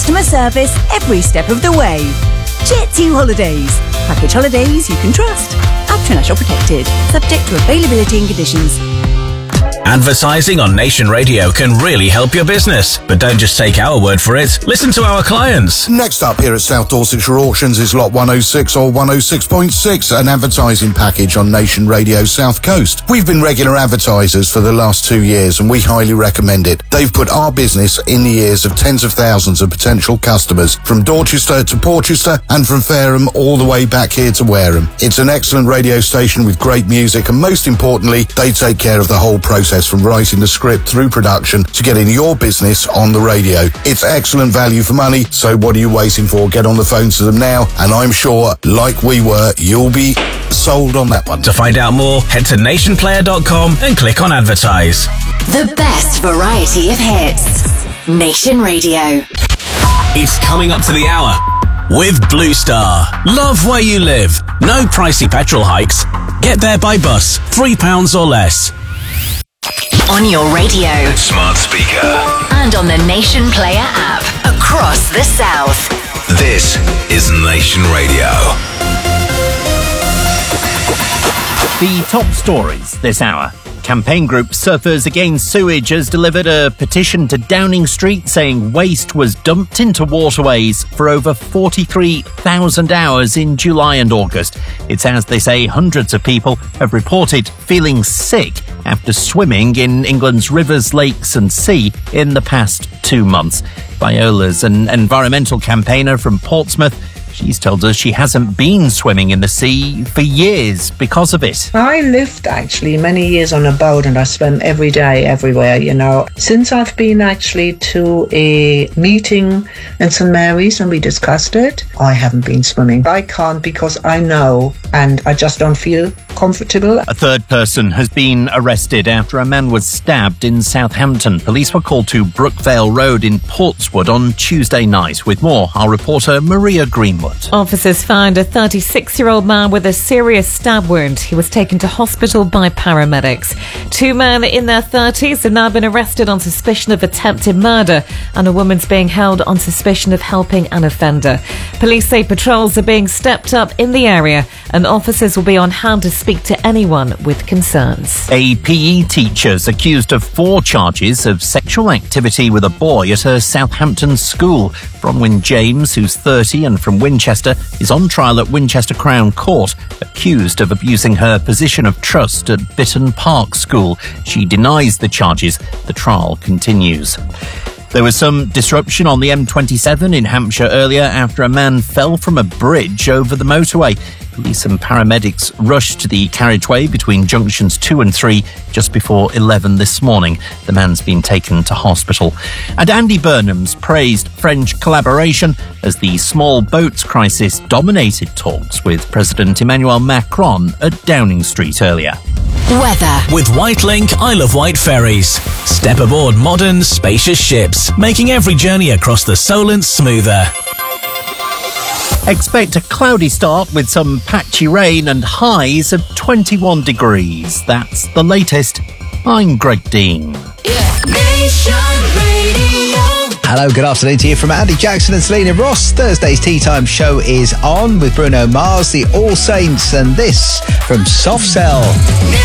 customer service every step of the way. Jet2 Holidays. Package holidays you can trust. Up to national protected. Subject to availability and conditions. Advertising on Nation Radio can really help your business. But don't just take our word for it. Listen to our clients. Next up here at South Dorsetshire Auctions is Lot 106 or 106.6, an advertising package on Nation Radio South Coast. We've been regular advertisers for the last 2 years and we highly recommend it. They've put our business in the ears of tens of thousands of potential customers from Dorchester to Porchester and from Fareham all the way back here to Wareham. It's an excellent radio station with great music and most importantly, they take care of the whole process from writing the script through production to getting your business on the radio. It's excellent value for money, so what are you waiting for? Get on the phone to them now, and I'm sure, like we were, you'll be sold on that one. To find out more, head to nationplayer.com and click on advertise. The best variety of hits. Nation Radio. It's coming up to the hour with Blue Star. Love where you live. No pricey petrol hikes. Get there by bus, £3 or less. On your radio, smart speaker, and on the Nation Player app across the South. This is Nation Radio. The top stories this hour. Campaign group Surfers Against Sewage has delivered a petition to Downing Street saying waste was dumped into waterways for over 43,000 hours in July and August. It's as they say hundreds of people have reported feeling sick after swimming in England's rivers, lakes and sea in the past 2 months. Viola's an environmental campaigner from Portsmouth. She's told us she hasn't been swimming in the sea for years because of it. I lived actually many years on a boat and I swam every day, everywhere, you know. Since I've been actually to a meeting in St Mary's and we discussed it, I haven't been swimming. I can't because I know and I just don't feel comfortable. A third person has been arrested after a man was stabbed in Southampton. Police were called to Brookvale Road in Portswood on Tuesday night. With more, our reporter Maria Greenwood. Officers found a 36-year-old man with a serious stab wound. He was taken to hospital by paramedics. 2 men in their 30s have now been arrested on suspicion of attempted murder, and a woman's being held on suspicion of helping an offender. Police say patrols are being stepped up in the area and officers will be on hand to speak to anyone with concerns. A PE teacher's accused of 4 charges of sexual activity with a boy at her Southampton school. Bronwyn James, who's 30 and from Winchester, is on trial at Winchester Crown Court, accused of abusing her position of trust at Bitton Park School. She denies the charges. The trial continues. There was some disruption on the M27 in Hampshire earlier after a man fell from a bridge over the motorway. Police and paramedics rushed to the carriageway between junctions 2 and 3 just before 11 this morning. The man's been taken to hospital. And Andy Burnham's praised French collaboration as the small boats crisis dominated talks with President Emmanuel Macron at Downing Street earlier. Weather. With Whitelink Isle of Wight ferries. Step aboard modern, spacious ships, making every journey across the Solent smoother. Expect a cloudy start with some patchy rain and highs of 21 degrees. That's the latest. I'm Greg Dean. Hello, good afternoon to you from Andy Jackson and Selena Ross. Thursday's Tea Time show is on with Bruno Mars, the All Saints, and this from Soft Cell.